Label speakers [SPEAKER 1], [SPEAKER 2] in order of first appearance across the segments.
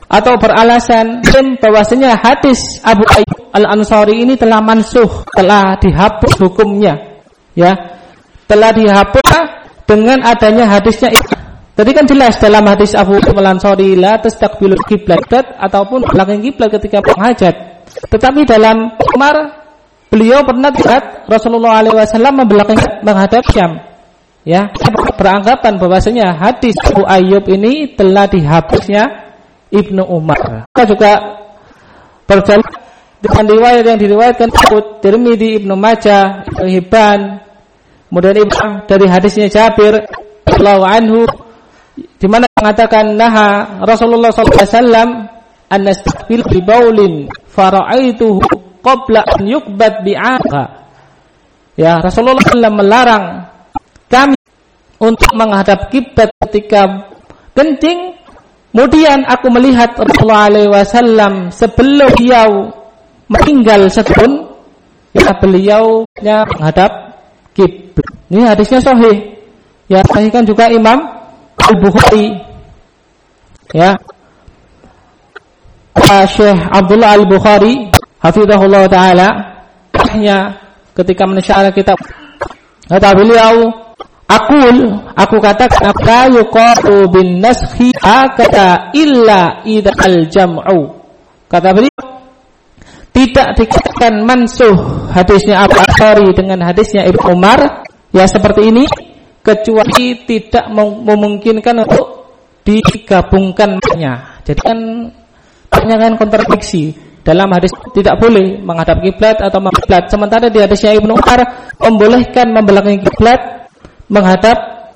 [SPEAKER 1] atau beralasan bahwasanya hadis Abu Ayyub Al-Ansari ini telah mansuh, telah dihapus hukumnya, ya, telah dihapus dengan adanya hadisnya. Tadi kan jelas dalam hadis Abu Ayyub Al-Ansari la tastaqbilul qiblat ataupun belakang kiblat ketika menghajat. Tetapi dalam Umar beliau pernah lihat Rasulullah SAW menghadap Syam, ya, beranggapan bahwasanya hadis Abu Ayyub ini telah dihapusnya Ibnu Umar. Kita juga berjalan dengan riwayat yang diriwayatkan Abu Tirmidzi, Ibnu Majah, Ibnu Hibban, kemudian dari hadisnya Jabir radhiyallahu anhu, di mana mengatakan naha Rasulullah sallallahu alaihi wasallam an nastaqbil bi baulin fara'aituhu qabla an yuqbad bi'aqa. Ya, Rasulullah SAW melarang kami untuk menghadap kiblat ketika kencing. Kemudian aku melihat Rasulullah SAW sebelum beliau meninggal setahun, ya, beliau menghadap kiblat. Ini hadisnya sahih. Ya, sahihkan juga Imam Al-Bukhari. Ya. Syekh Abdullah Al-Bukhari hafizahullah taala ketika mensyarah kitab, kata beliau, aku katakan la yuqatu bin naskhi akata illa idza al jam'u. Kata beliau, tidak dikatakan mansuh hadisnya Abu Ansari dengan hadisnya Ibnu Umar, ya, seperti ini, kecuali tidak memungkinkan untuk digabungkannya. Jadi kan kontradiksi. Dalam hadis tidak boleh menghadap kiblat atau menghadap, sementara di hadisnya Ibnu Umar membolehkan membelakangi kiblat, menghadap,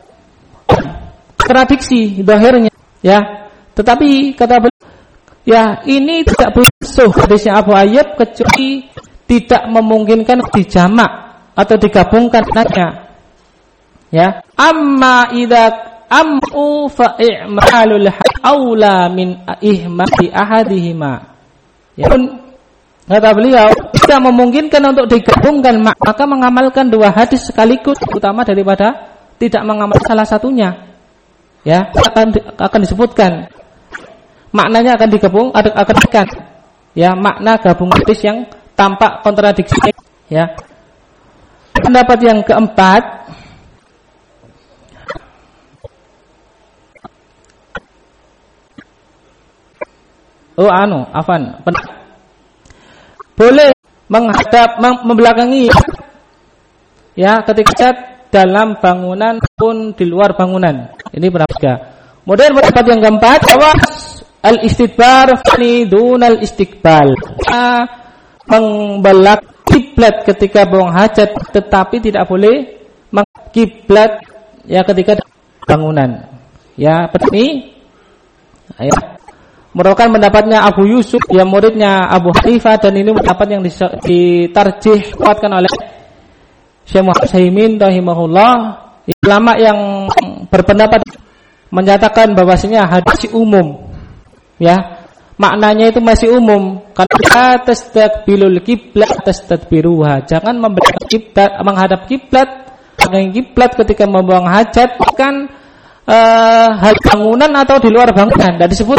[SPEAKER 1] kontradiksi zahirnya, ya. Tetapi kata beliau, ya, ini tidak boleh mansuh hadisnya Abu Ayyub kecuali tidak memungkinkan dijamak atau digabungkan dengannya, ya. Amma idza am'u fa i'malul aula min ihmali ahadihima. Ya, pun kata beliau tidak memungkinkan untuk digabungkan, maka mengamalkan dua hadis sekaligus utama daripada tidak mengamalkan salah satunya. Ya, akan disebutkan maknanya akan digabung, akan ya, makna gabung hadis yang tampak kontradiksi, ya. Pendapat yang keempat, boleh menghadap, membelakangi, ya, ketika dalam bangunan pun di luar bangunan. Ini pendapat ketiga. Kemudian pendapat yang keempat, al-istidbar fani dunal istiqbal. Membelak kiblat ketika buang hajat, tetapi tidak boleh kiblat, ya, ketika bangunan. Ya, ini, ya, merupakan pendapatnya Abu Yusuf, yang muridnya Abu Hanifah, dan ini pendapat yang ditarjih kuatkan oleh Syekh Muhammad Utsaimin rahimahullah. Ulama yang berpendapat menyatakan bahwasanya hadis umum, ya, maknanya itu masih umum. Kalau tastaqbilul qiblat tastadbiruha, jangan menghadap kiblat, ketika membuang hajat, bukan hal bangunan atau di luar bangunan, tidak disebut.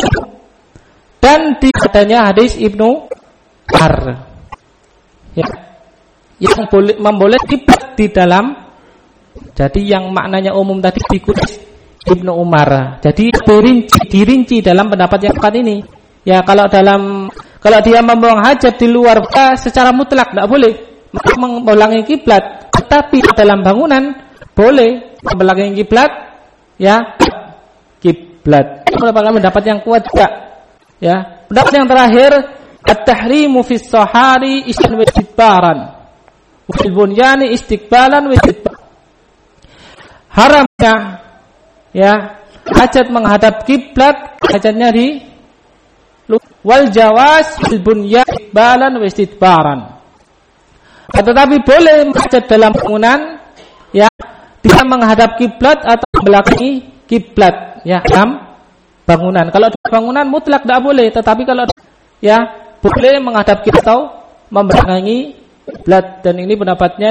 [SPEAKER 1] Dan di adanya hadis Ibnu Umar, ya, yang boleh membolehkan kiblat di dalam. Jadi yang maknanya umum tadi dikutip Ibnu Umar. Jadi dirinci dalam pendapat yang keempat ini. Ya, kalau dia membuang hajat di luar secara mutlak tidak boleh membelakangi kiblat. Tetapi dalam bangunan boleh membelakangi kiblat, ya, kiblat. Merupakan pendapat yang kuat juga. Ya, pendapat yang terakhir, at-tahrimu fi sahari istan wa istidbaran, wa fil bunyani istiqbalan wa istidbaran. Haramnya, ya, hajat menghadap kiblat, hajatnya di wal jawaz fil bunyan istiqbalan wa istidbaran. Tetapi boleh hajat dalam bangunan, ya, dia menghadap kiblat atau membelakangi kiblat, ya, dalam bangunan. Kalau di bangunan mutlak tidak boleh, tetapi kalau, ya, boleh menghadap kiblat atau membelakangi kiblat. Dan ini pendapatnya